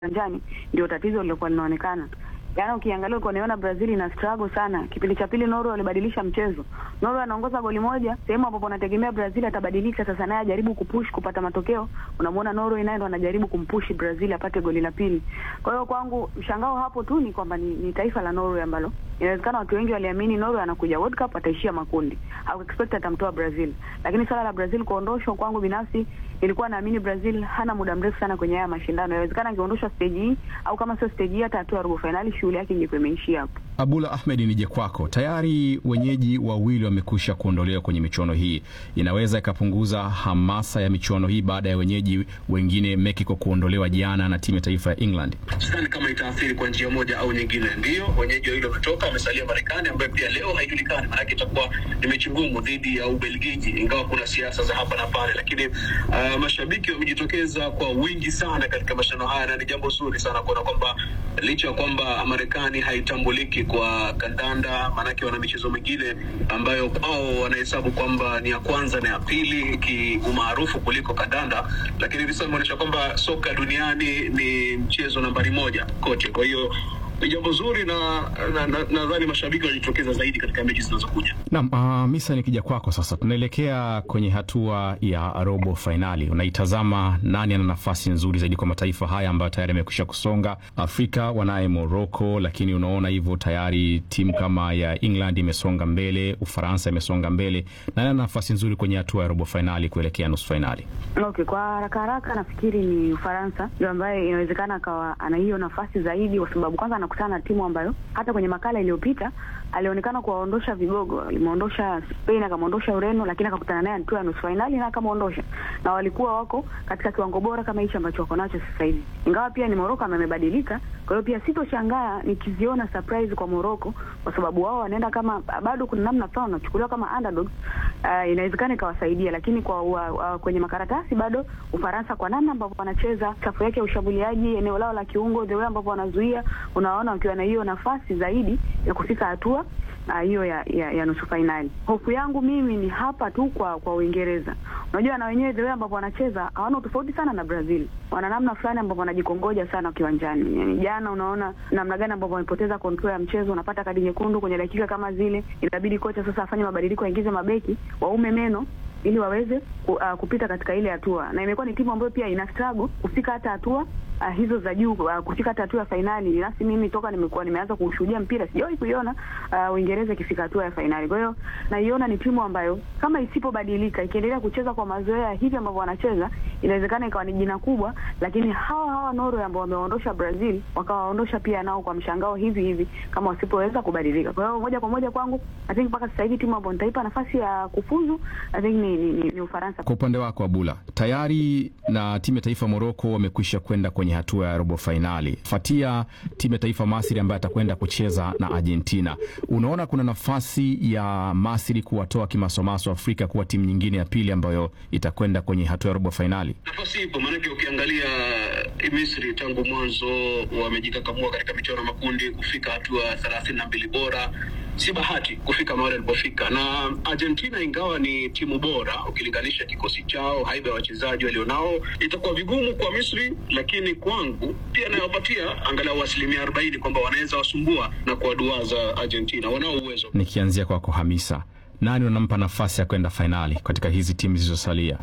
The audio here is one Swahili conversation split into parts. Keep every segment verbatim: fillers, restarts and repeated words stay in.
uwanjani ndio tatizo lilokuwa linaonekana. Yaani ukiangalia uko unaona Brazil ina struggle sana. Kipindi cha pili Norway walibadilisha mchezo. Norway anaongoza goli moja, sehemu ambapo wanategemea Brazil atabadilika sasa naye ajaribu kupush kupata matokeo. Unamuona Norway naye ndo anajaribu kumpush Brazil apate goli la pili. Kwa hiyo kwangu mshangao hapo tu ni kwamba ni, ni taifa la Norway ambalo inawezekana watu wengi waliamini Norway anakuja World Cup ataishia makundi. Au expect atamtoa Brazil. Lakini swala la Brazil kuondoshwa kwangu binafsi ilikuwa naamini Brazil hana muda mrefu sana kwenye haya mashindano. Inawezekana angeondoshwa stage hii au kama sio stage hii hata hatua ya robo finali shughuli yake ingekuwa imeishia hapo. Abula Ahmed, nije kwako. Tayari wenyeji wawili wamekusha kuondolewa kwenye michuano hii. Inaweza ikapunguza hamasa ya michuano hii baada ya wenyeji wengine Mexico kuondolewa jana na timu ya taifa ya England? Sidhani kama itaathiri kwa njia moja au nyingine. Ndio wenyeji wawili wametoka, wamesalia Marekani ambaye pia leo haijulikani, maana yake itakuwa ni mechi ngumu dhidi ya Ubelgiji, ingawa kuna siasa za hapa na pale, lakini uh, mashabiki wamejitokeza kwa wingi sana katika mashindano haya na ni jambo zuri sana kuona kwamba licha ya kwamba Marekani haitambuliki kwa kandanda, manake wana michezo mingine ambayo wao wanahesabu kwamba ni ya kwanza na ya pili kiumaarufu kuliko kandanda, lakini hivi sasa inaonyesha kwamba soka duniani ni mchezo nambari moja kote. Kwa hiyo ni jambo zuri na nadhani na, na, na mashabiki wajitokeza zaidi katika mechi zinazokuja. Naam, uh, Misa, nikija kwako sasa, tunaelekea kwenye hatua ya robo finali. Unaitazama nani ana nafasi nzuri zaidi kwa mataifa haya ambayo tayari yamekwisha kusonga? Afrika wanaye Morocco, lakini unaona hivyo tayari timu kama ya England imesonga mbele, Ufaransa imesonga mbele. Nani ana nafasi nzuri kwenye hatua ya robo finali kuelekea nusu finali? Okay, kwa haraka haraka nafikiri ni Ufaransa ndio ambaye inawezekana akawa ana hiyo nafasi zaidi, kwa sababu kwanza anakutana na timu ambayo hata kwenye makala iliyopita alionekana kuwaondosha vigogo. Alimuondosha Spain, akamuondosha Ureno, lakini akakutana naye hatua ya nusu finali na akamuondosha. Na walikuwa wako katika kiwango bora kama hicho ambacho wako nacho sasa hivi. Ingawa pia ni Morocco amebadilika, kwa hiyo pia sitoshangaa nikiziona surprise kwa Morocco, kwa sababu wao wanaenda kama bado kuna namna fulani wanachukuliwa kama underdogs. Uh, inawezekana ikawasaidia, lakini kwa uh, uh, kwenye makaratasi bado Ufaransa kwa namna ambavyo wanacheza, safu yake ya ushambuliaji, eneo lao la kiungo, the way ambavyo wanazuia, unaona wakiwa na hiyo nafasi zaidi ya kufika hatua hiyo uh, ya, ya, ya nusu finali. Hofu yangu mimi ni hapa tu kwa kwa Uingereza. Unajua na wenyewe the way ambavyo wanacheza hawana tofauti sana na Brazil. Wana namna fulani ambavyo wanajikongoja sana kiwanjani. Yani jana unaona namna gani ambavyo wamepoteza control ya mchezo, unapata kadi nyekundu kwenye dakika kama zile. Inabidi kocha sasa afanye mabadiliko, aingize mabeki waume meno ili waweze ku, uh, kupita katika ile hatua. Na imekuwa ni timu ambayo pia ina struggle kufika hata hatua uh, hizo za juu, uh, kufika hata hatua ya finali. Nasi mimi toka nimekuwa nimeanza kushuhudia mpira sijawahi kuiona uh, Uingereza ikifika hatua ya finali. Kwa hiyo naiona ni timu ambayo kama isipobadilika, ikiendelea kucheza kwa mazoea hivi ambavyo wanacheza, inawezekana ikawa ni jina kubwa, lakini hawa hawa Norway ambao wameondosha Brazil wakawaondosha pia nao kwa mshangao hivi hivi kama wasipoweza kubadilika. Kwa hiyo moja kwa moja kwangu I think mpaka sasa hivi timu ambayo nitaipa nafasi ya kufuzu I think ni Ni, ni, ni Ufaransa. Kwa upande wako Abula, tayari na timu ya taifa Morocco wamekwisha kwenda kwenye hatua ya robo finali. Fatia timu ya taifa Misri ambayo atakwenda kucheza na Argentina. Unaona kuna nafasi ya Misri kuwatoa kimasomaso Afrika kuwa timu nyingine ya pili ambayo itakwenda kwenye hatua ya robo finali? Nafasi ipo, maana ukiangalia Misri tangu mwanzo wamejikakamua katika michuano makundi kufika hatua thelathini na mbili bora. Si bahati kufika mahali walipofika. Na Argentina ingawa ni timu bora ukilinganisha kikosi chao, haiba ya wachezaji walionao, itakuwa vigumu kwa Misri, lakini kwangu pia nawapatia angalau asilimia arobaini kwamba wanaweza wasumbua na kuwaduaza Argentina. Wanao uwezo. Nikianzia kwako Hamisa, nani unampa nafasi ya kwenda finali katika hizi timu zilizosalia?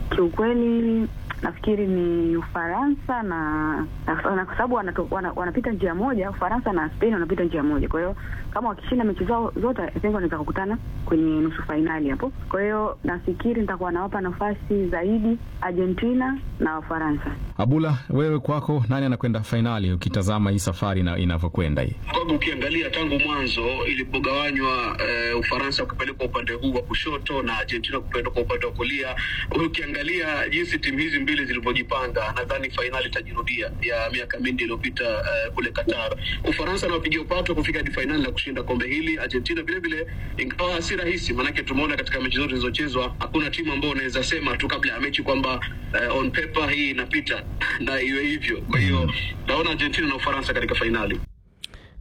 Kiukweli nafikiri ni Ufaransa na, na, na kwa sababu wanapita wana, wana njia moja, Ufaransa na Spain wanapita njia moja. Kwa hiyo kama wakishinda mechi zao zote I think wanaweza kukutana kwenye nusu finali hapo. Kwa hiyo nafikiri nitakuwa nawapa nafasi zaidi Argentina na Ufaransa. Abula, wewe kwako nani anakwenda finali ukitazama hii safari na inavyokwenda hii? Kwa ukiangalia tangu mwanzo ilipogawanywa uh, Ufaransa kupeleka upande huu wa kushoto na Argentina kupeleka upande wa kulia, ukiangalia jinsi timu hizi mbili zilipojipanga, nadhani finali itajirudia ya miaka mingi iliyopita uh, kule Qatar. Ufaransa na wapigia upato kufika hadi finali na kushinda kombe hili. Argentina vile vile ingawa si rahisi, maana yake tumeona katika mechi zote zilizochezwa hakuna timu ambayo unaweza sema tu kabla ya mechi kwamba uh, on paper hii inapita na iwe hivyo. Kwa hiyo naona Argentina na Ufaransa katika finali.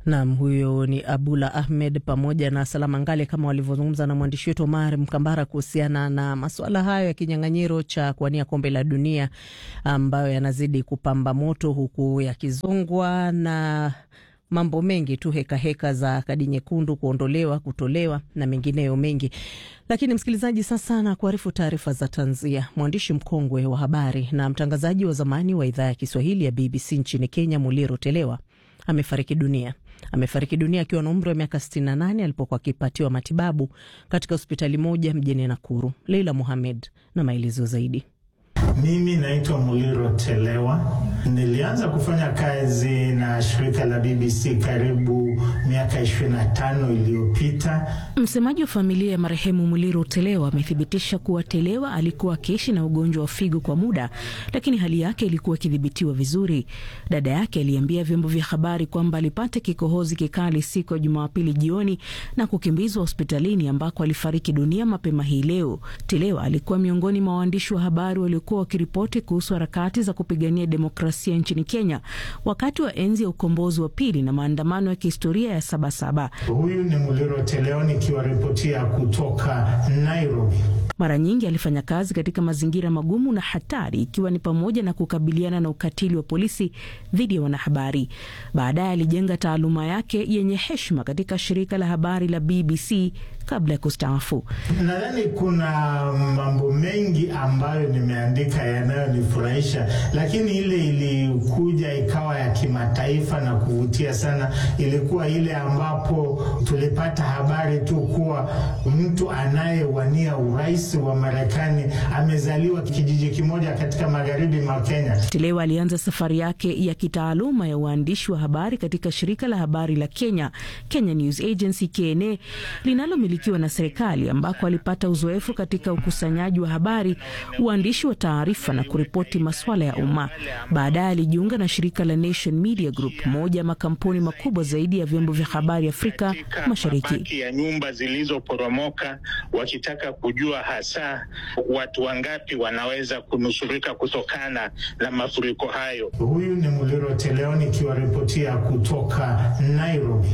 Naam, huyo ni Abula Ahmed pamoja na Salama Ngale kama walivyozungumza na mwandishi wetu Omar Mkambara kuhusiana na masuala hayo ya kinyang'anyiro cha kuwania kombe la dunia ambayo yanazidi kupamba moto huku yakizongwa na mambo mengi tu, heka heka za kadi nyekundu kuondolewa, kutolewa na mengineyo mengi. Lakini msikilizaji, sasa na kuarifu taarifa za tanzia. Mwandishi mkongwe wa habari na mtangazaji wa zamani wa idhaa ya Kiswahili ya B B C nchini Kenya, Muliro Telewa amefariki dunia. Amefariki dunia akiwa na umri wa miaka sitini na nane alipokuwa akipatiwa matibabu katika hospitali moja mjini Nakuru. Leila Mohamed na maelezo zaidi. Mimi naitwa Muliro Telewa. Nilianza kufanya kazi na shirika la B B C karibu miaka ishirini na tano iliyopita. Msemaji wa familia ya marehemu Muliro Telewa amethibitisha kuwa Telewa alikuwa akiishi na ugonjwa wa figo kwa muda, lakini hali yake ilikuwa ikidhibitiwa vizuri. Dada yake aliambia vyombo vya habari kwamba alipata kikohozi kikali siku ya Jumapili jioni na kukimbizwa hospitalini ambako alifariki dunia mapema hii leo. Telewa alikuwa miongoni mwa waandishi wa habari waliokuwa wakiripoti kuhusu harakati za kupigania demokrasia nchini Kenya wakati wa enzi ya ukombozi wa pili na maandamano ya kihistoria ya Sabasaba. Huyu ni Muliro Telewa nikiwa ripotia kutoka Nairobi. Mara nyingi alifanya kazi katika mazingira magumu na hatari, ikiwa ni pamoja na kukabiliana na ukatili wa polisi dhidi ya wanahabari. Baadaye alijenga taaluma yake yenye heshima katika shirika la habari la B B C kabla ya kustaafu. Nadhani kuna mambo mengi ambayo nimeandika yanayonifurahisha, lakini ile ilikuja ikawa ya kimataifa na kuvutia sana ilikuwa ile ambapo tulipata habari tu kuwa mtu anayewania urais wa Marekani amezaliwa kijiji kimoja katika magharibi mwa Kenya. Telewa alianza safari yake ya kitaaluma ya uandishi wa habari katika shirika la habari la Kenya, Kenya News Agency K N A, linalomilikiwa na serikali, ambako alipata uzoefu katika ukusanyaji wa habari, uandishi wa taarifa na kuripoti masuala ya umma. Baadaye alijiunga na shirika la Nation Media Group, moja ya makampuni makubwa zaidi ya vyombo vya habari Afrika Mashariki. Mabaki ya nyumba zilizoporomoka, wakitaka kujua hasa watu wangapi wanaweza kunusurika kutokana na mafuriko hayo. Huyu ni Muliro Telewa nikiwa ripotia kutoka Nairobi.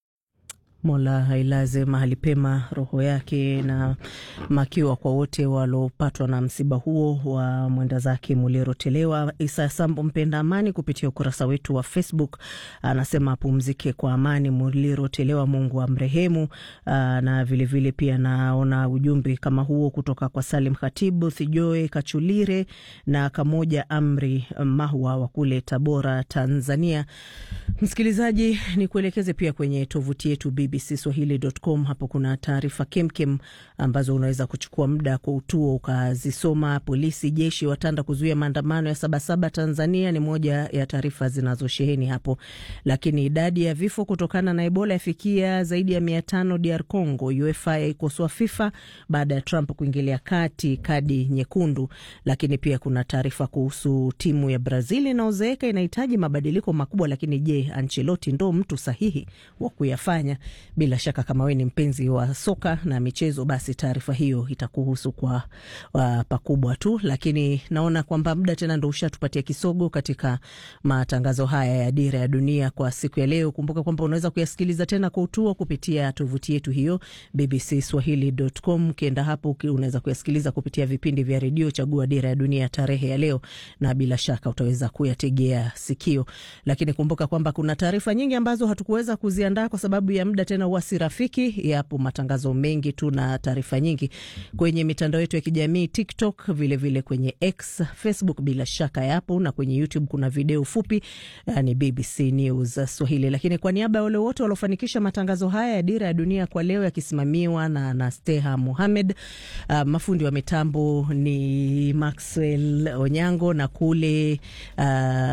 Mola hailaze mahali pema roho yake na makiwa kwa wote walopatwa na msiba huo wa mwenda zake Muliro Telewa. Isa Sambo mpenda amani kupitia ukurasa wetu wa Facebook anasema apumzike kwa amani Muliro Telewa, Mungu amrehemu. Na vile vile pia naona ujumbe kama huo kutoka kwa Salim Khatibu, Thijoe Kachulire na Kamoja Amri Mahwa wa kule Tabora, Tanzania. Msikilizaji, ni kuelekeze pia kwenye tovuti yetu b b c swahili dot com. Hapo kuna taarifa kemkem ambazo unaweza kuchukua muda kwa utuo ukazisoma. Polisi jeshi watanda kuzuia maandamano ya Sabasaba Tanzania ni moja ya taarifa zinazosheheni hapo. Lakini idadi ya vifo kutokana na Ebola yafikia zaidi ya mia tano D R Congo. U E F A ikosoa FIFA baada ya Trump kuingilia kati kadi nyekundu. Lakini pia kuna taarifa kuhusu timu ya Brazil inaozeeka, inahitaji mabadiliko makubwa, lakini je, Ancelotti ndo mtu sahihi wa kuyafanya? Bila shaka kama wewe ni mpenzi wa soka na michezo, basi taarifa hiyo itakuhusu kwa uh, pakubwa tu. Lakini naona kwamba muda tena ndo ushatupatia kisogo katika matangazo haya ya Dira ya Dunia kwa siku ya leo. Kumbuka kwamba unaweza kuyasikiliza tena kwa utuo kupitia tovuti yetu hiyo b b c swahili dot com. Kienda hapo unaweza kuyasikiliza kupitia vipindi vya redio, chagua Dira ya Dunia tarehe ya leo, na bila shaka utaweza kuyategea sikio. Lakini kumbuka kwamba kuna taarifa nyingi ambazo hatukuweza kuziandaa kwa sababu ya muda tena wasi rafiki. Yapo matangazo mengi tu na taarifa nyingi kwenye mitandao yetu ya kijamii, TikTok, vile vile kwenye X, Facebook bila shaka yapo, na kwenye YouTube kuna video fupi ni B B C News Swahili. Lakini kwa niaba ya wale wote waliofanikisha matangazo haya ya Dira ya Dunia kwa leo yakisimamiwa na Nasteha Mohamed, uh, mafundi wa mitambo ni Maxwell Onyango, na kule uh,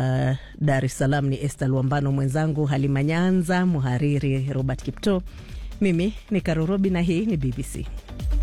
Dar es Salaam ni Esther Luambano, mwenzangu Halima Nyanza, muhariri Robert Kipto. Mimi ni Karorobi na hii ni B B C.